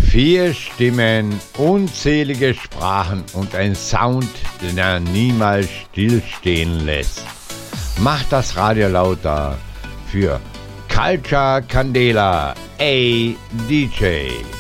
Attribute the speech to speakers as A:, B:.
A: 4 Stimmen, unzählige Sprachen und ein Sound, den er niemals stillstehen lässt. Macht das Radio lauter für Culture Candela, a DJ.